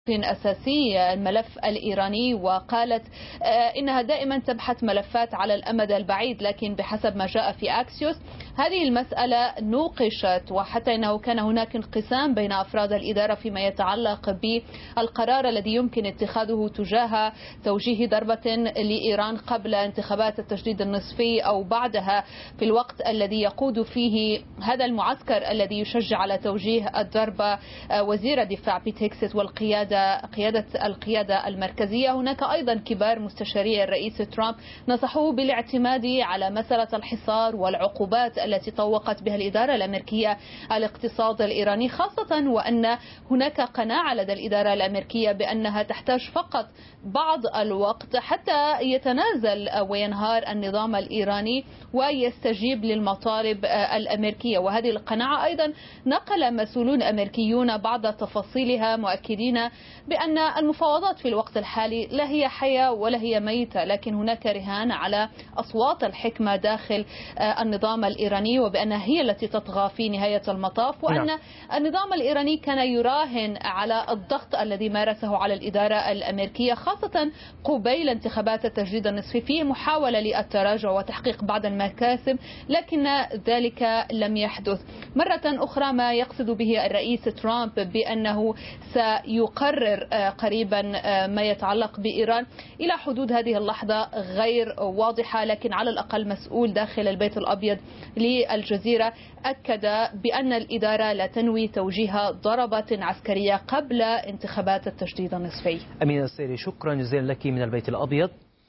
أساسي الملف الإيراني، وقالت إنها دائما تبحث ملفات على الأمد البعيد، لكن بحسب ما جاء في أكسيوس هذه المسألة نوقشت، وحتى أنه كان هناك انقسام بين أفراد الإدارة فيما يتعلق بالقرار الذي يمكن اتخاذه تجاه توجيه ضربة لإيران قبل انتخابات التجديد النصفي أو بعدها، في الوقت الذي يقود فيه هذا المعسكر الذي يشجع على توجيه الضربة وزير الدفاع بيت هيكست قيادة القيادة المركزية. هناك أيضا كبار مستشاري الرئيس ترامب نصحوه بالاعتماد على مسألة الحصار والعقوبات التي طوقت بها الإدارة الأمريكية الاقتصاد الإيراني، خاصة وأن هناك قناعة لدى الإدارة الأمريكية بأنها تحتاج فقط بعض الوقت حتى يتنازل وينهار النظام الإيراني ويستجيب للمطالب الأمريكية. وهذه القناعة أيضا نقل مسؤولون أمريكيون بعض تفاصيلها، مؤكدين بأن المفاوضات في الوقت الحالي لا هي حية ولا هي ميتة، لكن هناك رهان على أصوات الحكمة داخل النظام الإيراني، وبأنها هي التي تطغى في نهاية المطاف، وأن النظام الإيراني كان يراهن على الضغط الذي مارسه على الإدارة الأمريكية خاصة قبيل انتخابات التجديد النصفي في محاولة للتراجع وتحقيق بعض المكاسب، لكن ذلك لم يحدث. مرة أخرى ما يقصد به الرئيس ترامب بأنه سيقرر قريبا ما يتعلق بإيران إلى حدود هذه اللحظة غير واضحة، لكن على الأقل مسؤول داخل البيت الأبيض للجزيرة أكد بأن الإدارة لا تنوي توجيه ضربة عسكرية قبل انتخابات التجديد النصفي. أمينة السيري، شكرا جزيلا لك من البيت الأبيض.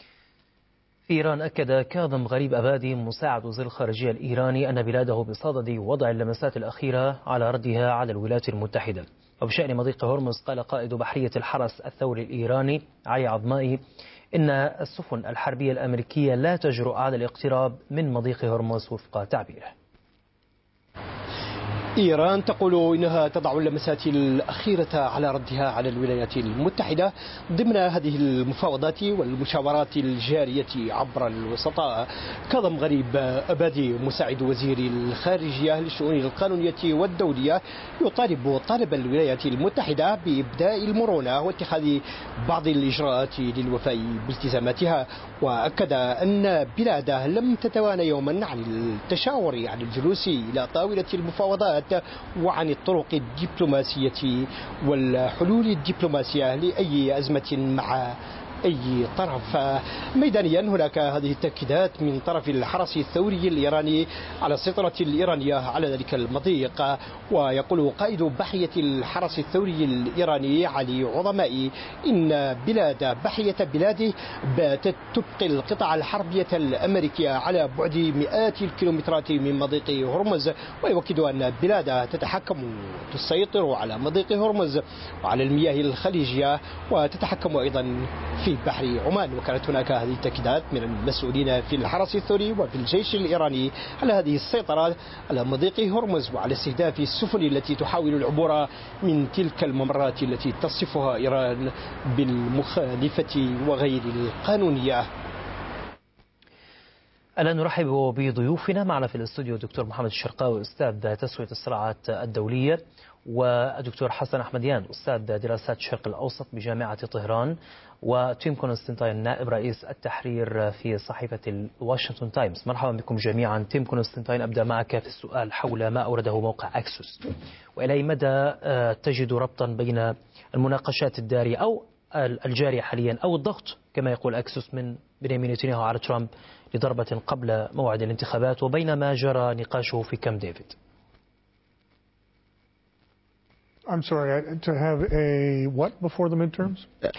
في إيران أكد كاظم غريب أبادي مساعد وزير الخارجية الإيراني أن بلاده بصدد وضع اللمسات الأخيرة على ردها على الولايات المتحدة. وبشأن مضيق هرمز قال قائد بحرية الحرس الثوري الإيراني علي عظمائي إن السفن الحربية الأمريكية لا تجرؤ على الاقتراب من مضيق هرمز وفق تعبيره. إيران تقول إنها تضع اللمسات الأخيرة على ردها على الولايات المتحدة ضمن هذه المفاوضات والمشاورات الجارية عبر الوسطاء. كاظم غريب أبادي مساعد وزير الخارجية للشؤون القانونية والدولية يطالب الولايات المتحدة بإبداء المرونة واتخاذ بعض الإجراءات للوفاء بالتزاماتها، وأكد أن بلاده لم تتوانى يوما عن التشاور عن الجلوس إلى طاولة المفاوضات وعن الطرق الدبلوماسية والحلول الدبلوماسية لأي أزمة مع أي طرف. ميدانيا هناك هذه التأكيدات من طرف الحرس الثوري الإيراني على السيطرة الإيرانية على ذلك المضيق. ويقول قائد بحرية الحرس الثوري الإيراني علي عظمائي إن بحرية بلاده باتت تبقي القطع الحربية الأمريكية على بعد مئات الكيلومترات من مضيق هرمز، ويؤكد أن بلاده تسيطر على مضيق هرمز وعلى المياه الخليجية وتتحكم أيضا في بحر عمان. وكانت هناك هذه التأكيدات من المسؤولين في الحرس الثوري وفي الجيش الإيراني على هذه السيطرة على مضيق هرمز وعلى استهداف السفن التي تحاول العبور من تلك الممرات التي تصفها إيران بالمخالفة وغير القانونية. الآن نرحب بضيوفنا معنا في الاستوديو الدكتور محمد الشرقاوي أستاذ تسوية الصراعات الدولية، والدكتور حسن أحمديان أستاذ دراسات الشرق الأوسط بجامعة طهران، وتيم كونستانتين نائب رئيس التحرير في صحيفة الواشنطن تايمز. مرحبا بكم جميعا. تيم كونستانتين، أبدأ معك في السؤال حول ما أورده موقع أكسوس، وإلى أي مدى تجد ربطا بين المناقشات الدارية أو الجارية حاليا أو الضغط كما يقول أكسوس من بنيامين نتنياهو على ترامب لضربة قبل موعد الانتخابات وبين ما جرى نقاشه في كامب ديفيد؟ I'm sorry, to have a what before the midterms?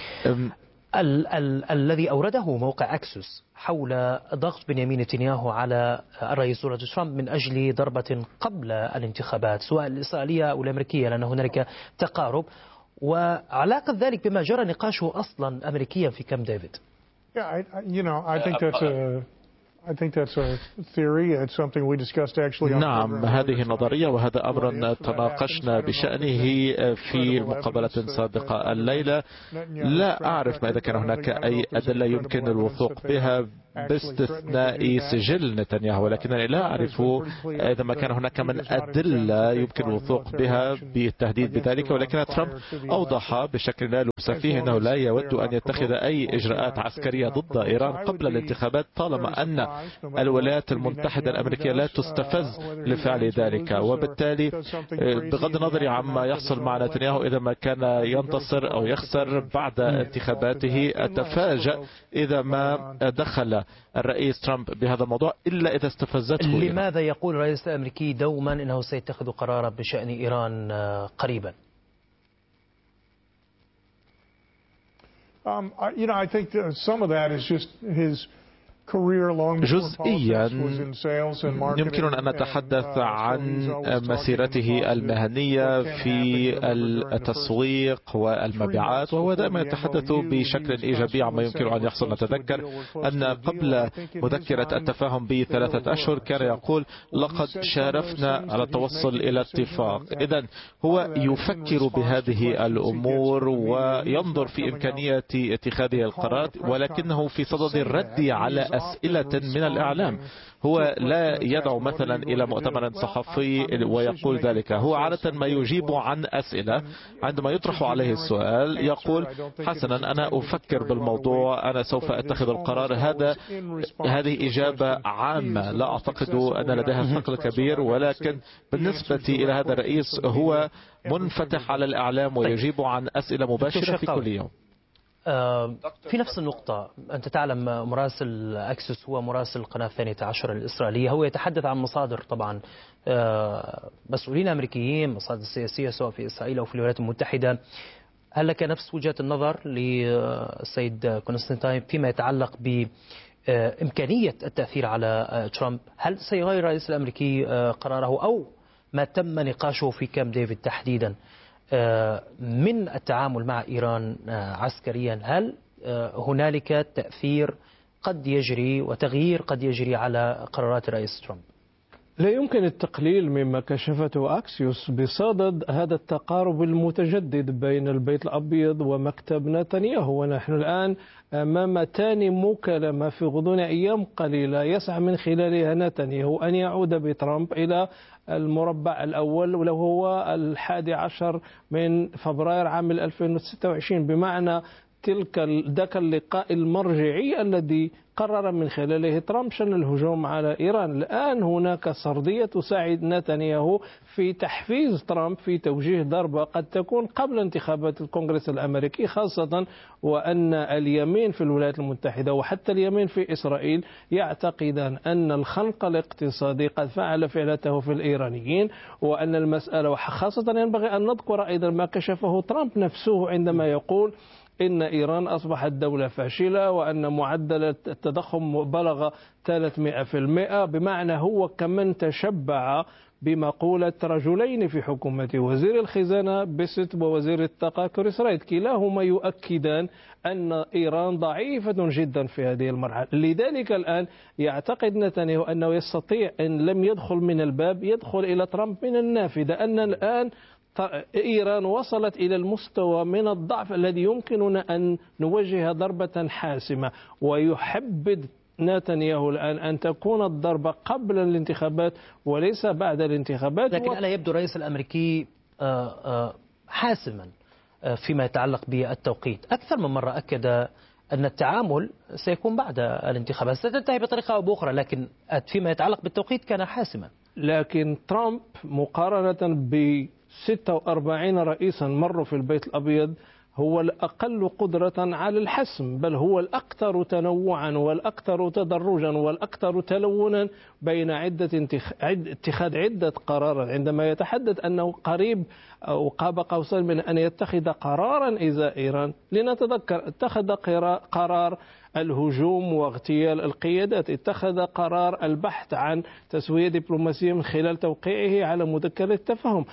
الذي أورده موقع أكسوس حول ضغط بنيامين نتنياهو على الرئيس دونالد ترامب من أجل ضربة قبل الانتخابات سواء الإسرائيلية أو الأمريكية، لأن هنالك تقارب، وعلاقة ذلك بما جرى نقاشه أصلا أمريكيا في كامب ديفيد. Yeah, I think that's I think that's a theory. It's something we discussed actually. نعم، هذه نظرية وهذا أمر تناقشنا بشأنه في مقابلة سابقة الليلة. لا أعرف ما إذا كان هناك أي أدلة يمكن الوثوق بها باستثناء سجل نتنياهو، ولكنني لا أعرف إذا ما كان هناك من أدلة يمكن الوثوق بها بالتهديد بذلك. ولكن ترامب أوضح بشكل لا لبس فيه أنه لا يود أن يتخذ أي إجراءات عسكرية ضد إيران قبل الانتخابات طالما أن الولايات المتحدة الأمريكية لا تستفز لفعل ذلك. وبالتالي بغض النظر عما يحصل مع نتنياهو إذا ما كان ينتصر أو يخسر بعد انتخاباته، أتفاجأ إذا ما دخل الرئيس ترامب بهذا الموضوع إلا إذا استفزته. لماذا يقول الرئيس الأمريكي دوما أنه سيتخذ قرارا بشأن إيران قريبا؟ I think some of that is just his جزئيا يمكننا أن نتحدث عن مسيرته المهنية في التسويق والمبيعات، وهو دائما يتحدث بشكل إيجابي عما يمكن أن يحصل. نتذكر أن قبل مذكرة التفاهم ب3 أشهر كان يقول لقد شارفنا على التوصل إلى اتفاق. إذن هو يفكر بهذه الأمور وينظر في إمكانية اتخاذ القرارات، ولكنه في صدد الرد على أسئلة من الإعلام. هو لا يدعو مثلا إلى مؤتمر صحفي ويقول ذلك. هو عادة ما يجيب عن أسئلة عندما يطرح عليه السؤال يقول حسنا أنا أفكر بالموضوع، أنا سوف أتخذ القرار. هذه إجابة عامة لا أعتقد أن لديها ثقل كبير، ولكن بالنسبة إلى هذا الرئيس هو منفتح على الإعلام ويجيب عن أسئلة مباشرة في كل يوم. في نفس النقطة، أنت تعلم مراسل أكسيوس هو مراسل القناة 12 الإسرائيلية، هو يتحدث عن مصادر طبعا مسؤولين أمريكيين، مصادر سياسية سواء في إسرائيل أو في الولايات المتحدة. هل لك نفس وجهة النظر للسيد كونستانتاين فيما يتعلق بإمكانية التأثير على ترامب؟ هل سيغير الرئيس الأمريكي قراره أو ما تم نقاشه في كامب ديفيد تحديدا من التعامل مع إيران عسكريا؟ هل هنالك تأثير قد يجري وتغيير قد يجري على قرارات الرئيس ترامب؟ لا يمكن التقليل مما كشفته أكسيوس بصدد هذا التقارب المتجدد بين البيت الأبيض ومكتب نتنياهو. ونحن الآن أمام ثاني مكالمة في غضون أيام قليلة يسعى من خلالها نتنياهو أن يعود بترامب إلى المربع الأول، ولو هو 11 من فبراير عام 2026، بمعنى ذاك اللقاء المرجعي الذي قرر من خلاله ترامب شن الهجوم على إيران. الآن هناك سردية تساعد نتنياهو في تحفيز ترامب في توجيه ضربة قد تكون قبل انتخابات الكونغرس الأمريكي، خاصة وأن اليمين في الولايات المتحدة وحتى اليمين في إسرائيل يعتقدان أن الخنق الاقتصادي قد فعل فعلته في الإيرانيين، وأن المسألة وخاصة ينبغي أن نذكر أيضا ما كشفه ترامب نفسه عندما يقول إن إيران أصبحت دولة فاشلة وأن معدل التضخم بلغ 300%، بمعنى هو كمن تشبع بمقولة رجلين في حكومته، وزير الخزانة بيست ووزير الطاقة كريس رايت، كلاهما يؤكدان أن إيران ضعيفة جدا في هذه المرحلة. لذلك الآن يعتقد نتنياهو أنه يستطيع إن لم يدخل من الباب يدخل إلى ترامب من النافذة، أن الآن إيران وصلت إلى المستوى من الضعف الذي يمكننا أن نوجه ضربة حاسمة، ويحبذ نتنياهو الآن أن تكون الضربة قبل الانتخابات وليس بعد الانتخابات. لكن ألا يبدو الرئيس الأمريكي حاسما فيما يتعلق بالتوقيت؟ أكثر من مرة أكد أن التعامل سيكون بعد الانتخابات، ستنتهي بطريقة أو بأخرى، لكن فيما يتعلق بالتوقيت كان حاسما. لكن ترامب مقارنة ب 46 رئيسا مروا في البيت الأبيض هو الأقل قدرة على الحسم، بل هو الأكثر تنوعا والأكثر تدرجا والأكثر تلونا بين اتخاذ عدة قرارات. عندما يتحدث أنه قريب أو قاب قوسين من أن يتخذ قرارا إزاء إيران، لنتذكر اتخذ قرار الهجوم واغتيال القيادات. اتخذ قرار البحث عن تسوية دبلوماسية من خلال توقيعه على مذكرة تفاهم.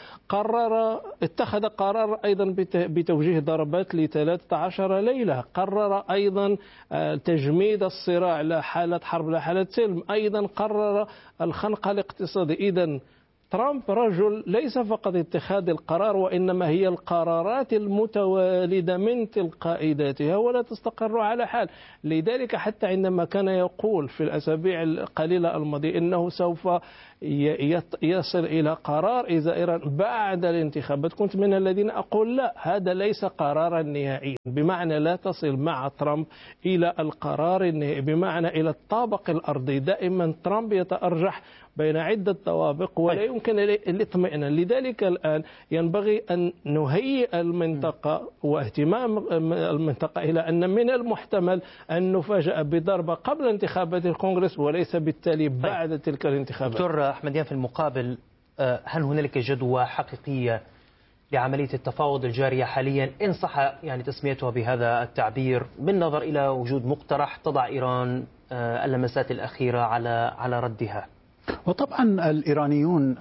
اتخذ قرار أيضا بتوجيه ضربات ل13 ليلة. قرر أيضا تجميد الصراع، لا حالة حرب لا حالة سلم. أيضا قرر الخنق الاقتصادي. إذن ترامب رجل ليس فقط اتخاذ القرار، وإنما هي القرارات المتوالدة من تلقاء ذاتها ولا تستقر على حال. لذلك حتى عندما كان يقول في الأسابيع القليلة الماضية إنه سوف يصل إلى قرار إذا إيران بعد الانتخابات، كنت من الذين أقول لا، هذا ليس قرارا نهائيا، بمعنى لا تصل مع ترامب إلى القرار النهائي، بمعنى إلى الطابق الأرضي. دائما ترامب يتأرجح بين عدة طوابق ولا يمكن الاطمئنان. لذلك الآن ينبغي أن نهيئ المنطقة واهتمام المنطقة إلى أن من المحتمل أن نفاجأ بضربة قبل انتخابات الكونغرس وليس بالتالي بعد تلك الانتخابات. دكتور أحمديان، في المقابل هل هنالك جدوى حقيقية لعملية التفاوض الجارية حاليا، إن صح يعني تسميتها بهذا التعبير، بالنظر إلى وجود مقترح تضع إيران اللمسات الأخيرة على ردها؟ وطبعا الإيرانيون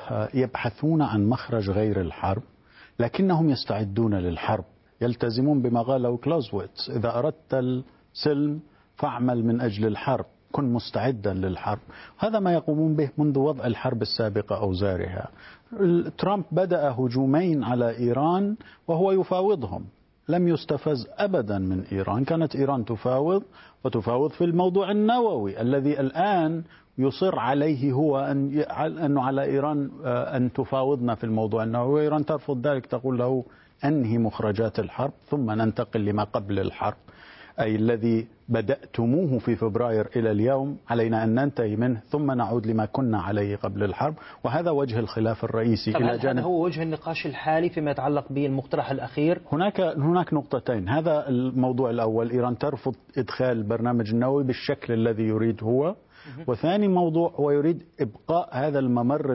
يبحثون عن مخرج غير الحرب، لكنهم يستعدون للحرب، يلتزمون بما قاله كلاوزويتز: إذا أردت السلم فاعمل من أجل الحرب، كن مستعدا للحرب. هذا ما يقومون به منذ وضع الحرب السابقة أوزارها. ترامب بدأ هجومين على إيران وهو يفاوضهم، لم يستفز أبدا من إيران. كانت إيران تفاوض وتفاوض في الموضوع النووي الذي الآن يصر عليه هو أنه على إيران أن تفاوضنا في الموضوع النووي، وإيران ترفض ذلك، تقول له أنهي مخرجات الحرب ثم ننتقل لما قبل الحرب، أي الذي بدأتموه في فبراير إلى اليوم علينا أن ننتهي منه ثم نعود لما كنا عليه قبل الحرب. وهذا وجه الخلاف الرئيسي. إلى جانب هذا هو وجه النقاش الحالي فيما يتعلق بالمقترح الأخير. هناك نقطتين. هذا الموضوع الأول، إيران ترفض إدخال البرنامج النووي بالشكل الذي يريد هو. وثاني موضوع، هو يريد إبقاء هذا الممر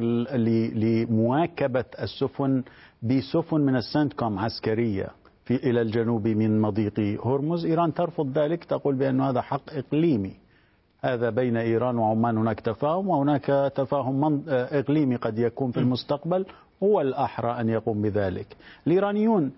لمواكبة السفن بسفن من السنتكوم عسكرية إلى الجنوب من مضيق هرمز. إيران ترفض ذلك، تقول بأن هذا حق إقليمي، هذا بين إيران وعمان هناك تفاهم، وهناك تفاهم إقليمي قد يكون في المستقبل، هو الأحرى أن يقوم بذلك. الإيرانيون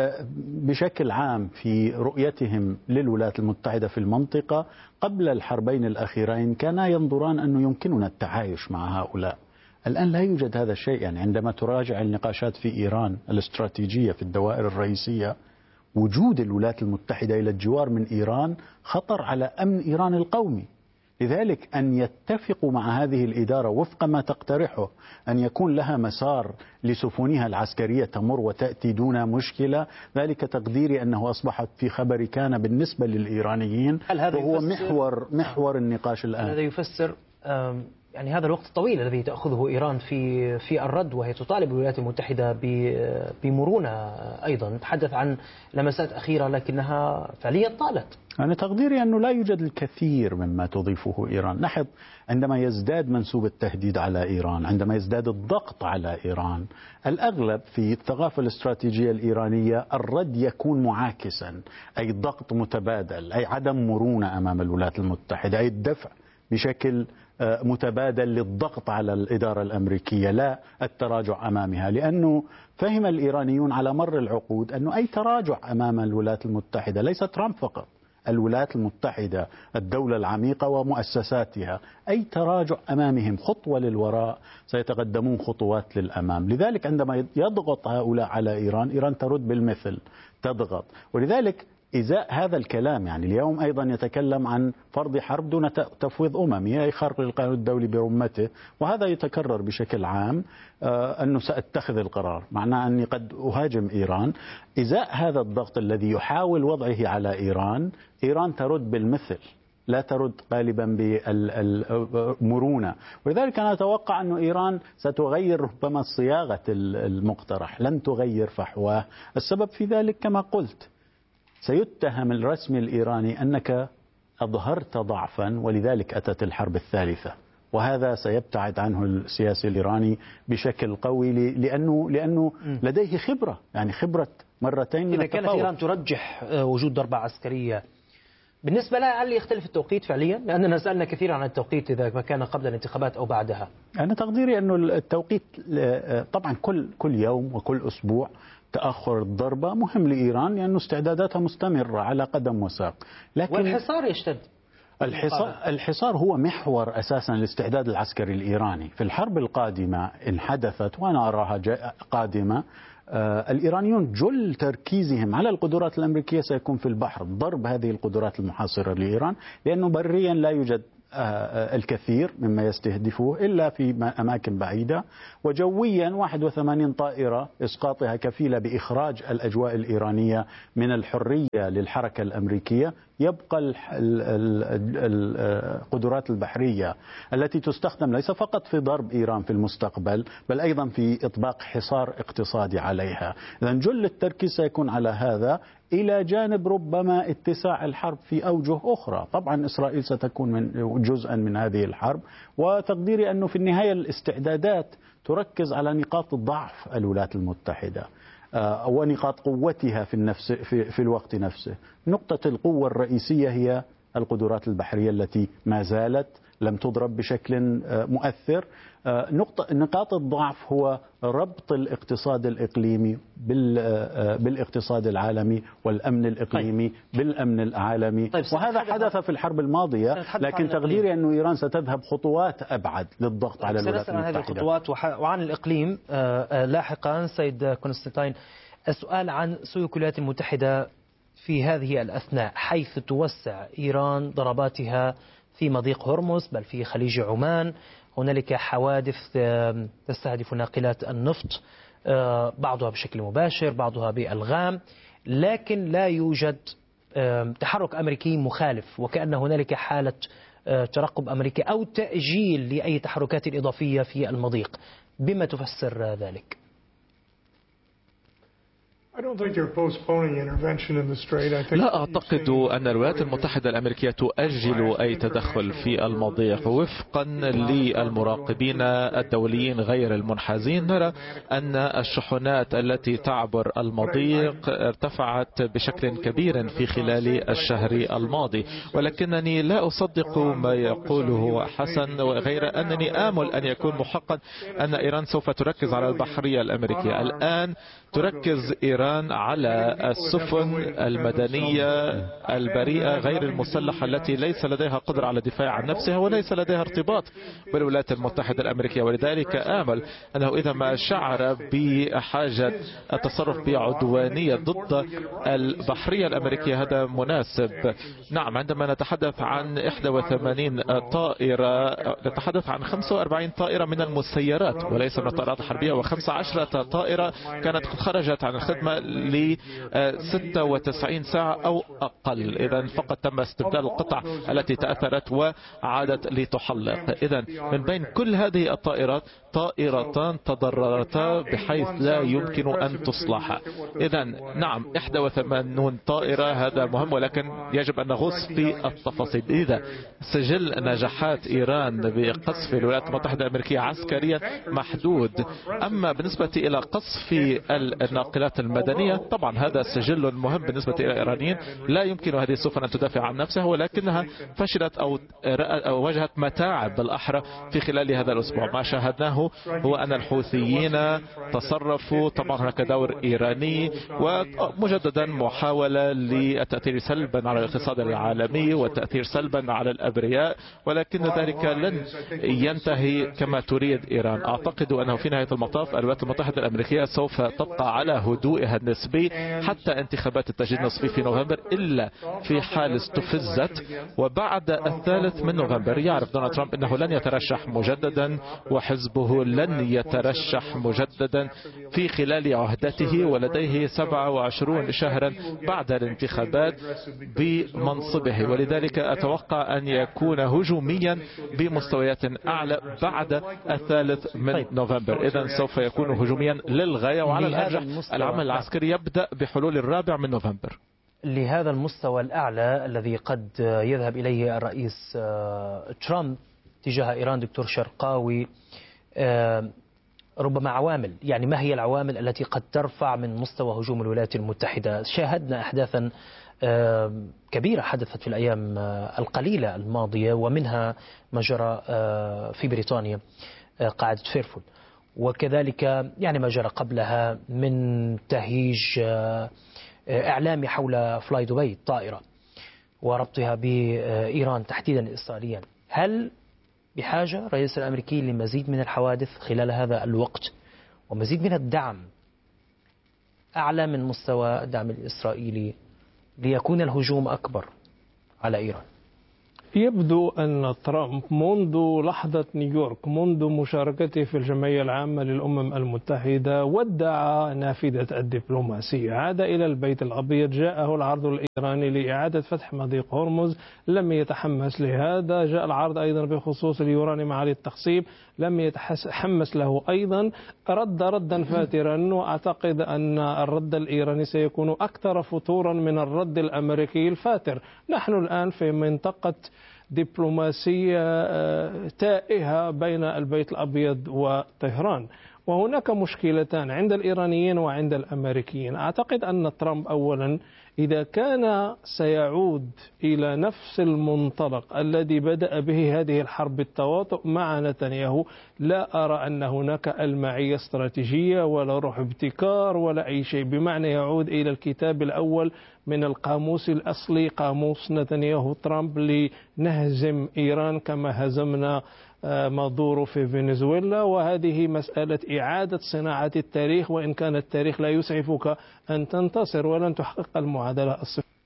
بشكل عام في رؤيتهم للولايات المتحدة في المنطقة قبل الحربين الأخيرين كانا ينظران أنه يمكننا التعايش مع هؤلاء. الآن لا يوجد هذا الشيء. يعني عندما تراجع النقاشات في إيران الاستراتيجية في الدوائر الرئيسية، وجود الولايات المتحدة إلى الجوار من إيران خطر على أمن إيران القومي. لذلك أن يتفقوا مع هذه الإدارة وفق ما تقترحه، أن يكون لها مسار لسفنها العسكرية تمر وتأتي دون مشكلة، ذلك تقديري أنه أصبحت في خبر كان بالنسبة للإيرانيين، وهو محور النقاش الآن. هذا يفسر يعني هذا الوقت الطويل الذي تأخذه إيران في الرد، وهي تطالب الولايات المتحدة بمرونة أيضا. نتحدث عن لمسات أخيرة لكنها فعليا طالت. أنا تقديري أنه لا يوجد الكثير مما تضيفه إيران. لاحظ، عندما يزداد منسوب التهديد على إيران، عندما يزداد الضغط على إيران، الأغلب في الثقافة الاستراتيجية الإيرانية الرد يكون معاكسا، أي ضغط متبادل، أي عدم مرونة أمام الولايات المتحدة، أي الدفع بشكل متبادل للضغط على الإدارة الأمريكية، لا التراجع أمامها. لأنه فهم الإيرانيون على مر العقود أنه أي تراجع أمام الولايات المتحدة، ليس ترامب فقط، الولايات المتحدة الدولة العميقة ومؤسساتها، أي تراجع أمامهم خطوة للوراء سيتقدمون خطوات للأمام. لذلك عندما يضغط هؤلاء على إيران، إيران ترد بالمثل، تضغط. ولذلك إزاء هذا الكلام، يعني اليوم أيضا يتكلم عن فرض حرب دون تفويض أممي، أي خرق للقانون الدولي برمته، وهذا يتكرر بشكل عام، أنه سأتخذ القرار، معناه أني قد أهاجم إيران. إزاء هذا الضغط الذي يحاول وضعه على إيران، إيران ترد بالمثل، لا ترد غالبا بالمرونة. ولذلك أنا أتوقع أن إيران ستغير ربما صياغة المقترح، لن تغير فحواه. السبب في ذلك كما قلت، سيتهم الرسمي الإيراني أنك أظهرت ضعفا ولذلك أتت الحرب الثالثة، وهذا سيبتعد عنه السياسي الإيراني بشكل قوي، لأنه لديه خبرة، يعني خبرة مرتين من إذا التفاوض. كانت إيران ترجح وجود ضربة عسكرية بالنسبة لها هل يختلف التوقيت فعليا؟ لأننا سألنا كثيرا عن التوقيت إذا ما كان قبل الانتخابات أو بعدها. أنا تقديري أنه التوقيت طبعا كل يوم وكل أسبوع تأخر الضربة مهم لإيران لأنه استعداداتها مستمرة على قدم وساق. لكن والحصار يشتد. الحصار هو محور أساسا الاستعداد العسكري الإيراني. في الحرب القادمة إن حدثت، وأنا أراها قادمة، الإيرانيون جل تركيزهم على القدرات الأمريكية سيكون في البحر، ضرب هذه القدرات المحاصرة لإيران، لأنه بريا لا يوجد الكثير مما يستهدفوه إلا في أماكن بعيدة، وجويا 81 طائرة إسقاطها كفيلة بإخراج الأجواء الإيرانية من الحرية للحركة الأمريكية. يبقى القدرات البحرية التي تستخدم ليس فقط في ضرب إيران في المستقبل، بل أيضا في إطباق حصار اقتصادي عليها. إذن جل التركيز سيكون على هذا، إلى جانب ربما اتساع الحرب في أوجه أخرى. طبعا إسرائيل ستكون جزءا من هذه الحرب، وتقديري أنه في النهاية الاستعدادات تركز على نقاط ضعف الولايات المتحدة ونقاط قوتها في الوقت نفسه. نقطة القوة الرئيسية هي القدرات البحرية التي ما زالت لم تضرب بشكل مؤثر. نقاط الضعف هو ربط الاقتصاد الإقليمي بالاقتصاد العالمي، والأمن الإقليمي بالأمن العالمي. وهذا حدث في الحرب الماضية، لكن تقديري أن إيران ستذهب خطوات أبعد للضغط على الولايات المتحدة. هذه الخطوات وعن الإقليم لاحقا. سيد كونستانتين، السؤال عن سلوك الولايات المتحدة في هذه الأثناء، حيث توسع إيران ضرباتها في مضيق هرمز بل في خليج عمان. هنالك حوادث تستهدف ناقلات النفط، بعضها بشكل مباشر بعضها بألغام، لكن لا يوجد تحرك أمريكي مخالف، وكأن هنالك حالة ترقب أمريكي أو تأجيل لأي تحركات إضافية في المضيق. بما تفسر ذلك؟ لا أعتقد أن الولايات المتحدة الأمريكية تؤجل أي تدخل في المضيق. وفقا للمراقبين الدوليين غير المنحازين، نرى أن الشحنات التي تعبر المضيق ارتفعت بشكل كبير في خلال الشهر الماضي، ولكنني لا أصدق ما يقوله حسن، غير أنني آمل أن يكون محقا أن إيران سوف تركز على البحرية الأمريكية. الآن تركز إيران على السفن المدنية البريئة غير المسلحة التي ليس لديها قدرة على الدفاع عن نفسها وليس لديها ارتباط بالولايات المتحدة الأمريكية. ولذلك آمل أنه إذا ما شعر بحاجة التصرف بعدوانية ضد البحرية الأمريكية هذا مناسب. نعم، عندما نتحدث عن 81 طائرة نتحدث عن 45 طائرة من المسيرات وليس من الطائرات الحربية، و15 طائرة كانت خرجت عن الخدمة ل 96 ساعة أو أقل. إذا فقط تم استبدال القطع التي تأثرت وعادت لتحلق. إذا من بين كل هذه الطائرات طائرتان تضررتا بحيث لا يمكن أن تصلح. إذا نعم 81 طائرة هذا مهم، ولكن يجب أن نغوص في التفاصيل. إذا سجل نجاحات إيران بقصف الولايات المتحدة الأمريكية عسكريا محدود. أما بالنسبة إلى قصف الناقلات المدنية طبعا هذا سجل مهم بالنسبة إلى الإيرانيين. لا يمكن هذه السفن أن تدافع عن نفسها، ولكنها فشلت أو واجهت متاعب بالأحرى في خلال هذا الأسبوع. ما شاهدناه هو أن الحوثيين تصرفوا، طبعا هناك دور إيراني ومجددا محاولة للتأثير سلبا على الاقتصاد العالمي والتأثير سلبا على الأبرياء، ولكن ذلك لن ينتهي كما تريد إيران. أعتقد أنه في نهاية المطاف الولايات المتحدة الأمريكية سوف تبقى على هدوئها النسبي حتى انتخابات التجديد النصفي في نوفمبر، إلا في حال استفزت. وبعد 3 نوفمبر يعرف دونالد ترامب أنه لن يترشح مجددا وحزبه لن يترشح مجددا في خلال عهدته، ولديه 27 شهرا بعد الانتخابات بمنصبه، ولذلك أتوقع أن يكون هجوميا بمستويات أعلى بعد 3 نوفمبر. إذن سوف يكون هجوميا للغاية، وعلى الأرجح العمل العسكري يبدأ بحلول 4 نوفمبر. لهذا المستوى الأعلى الذي قد يذهب إليه الرئيس ترامب تجاه إيران، دكتور شرقاوي، ربما عوامل، يعني ما هي العوامل التي قد ترفع من مستوى هجوم الولايات المتحدة؟ شاهدنا أحداثا كبيرة حدثت في الأيام القليلة الماضية، ومنها ما جرى في بريطانيا قاعدة فيرفول، وكذلك يعني ما جرى قبلها من تهييج إعلامي حول فلاي دبي الطائرة وربطها بإيران تحديدا إسرائيليا. هل بحاجة الرئيس الأمريكي لمزيد من الحوادث خلال هذا الوقت ومزيد من الدعم أعلى من مستوى الدعم الإسرائيلي ليكون الهجوم أكبر على إيران؟ يبدو أن ترامب منذ لحظة نيويورك، منذ مشاركته في الجمعية العامة للأمم المتحدة، ودع نافذة الدبلوماسية، عاد إلى البيت الأبيض، جاءه العرض الإيراني لإعادة فتح مضيق هرمز، لم يتحمس لهذا. جاء العرض أيضا بخصوص اليورانيوم عالي التخصيب، لم يتحمس له أيضا، رد ردا فاترا، وأعتقد أن الرد الإيراني سيكون أكثر فتورا من الرد الأمريكي الفاتر. نحن الآن في منطقة دبلوماسية تائهة بين البيت الأبيض وطهران، وهناك مشكلتان عند الإيرانيين وعند الأمريكيين. أعتقد أن ترامب أولا إذا كان سيعود إلى نفس المنطلق الذي بدأ به هذه الحرب، التواطؤ مع نتنياهو، لا أرى أن هناك المعية استراتيجية ولا روح ابتكار ولا أي شيء، بمعنى يعود إلى الكتاب الأول من القاموس الأصلي، قاموس نتنياهو ترامب، لنهزم إيران كما هزمنا مادورو في فنزويلا. وهذه مسألة إعادة صناعة التاريخ، وإن كان التاريخ لا يسعفك أن تنتصر ولن تحقق المعادلة الصفر.